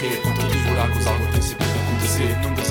morrer. Com tantos buracos algo tem sempre de acontecer. Não